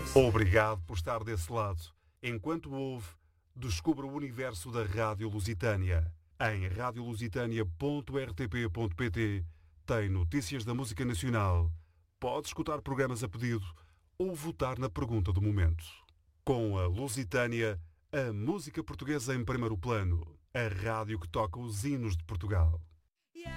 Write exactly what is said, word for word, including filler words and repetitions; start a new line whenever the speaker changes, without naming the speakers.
Obrigado por estar desse lado. Enquanto ouve, descubra o universo da Rádio Lusitânia. Em radio lusitânia ponto r t p ponto p t tem notícias da música nacional, pode escutar programas a pedido ou votar na pergunta do momento. Com a Lusitânia, a música portuguesa em primeiro plano. A rádio que toca os hinos de Portugal.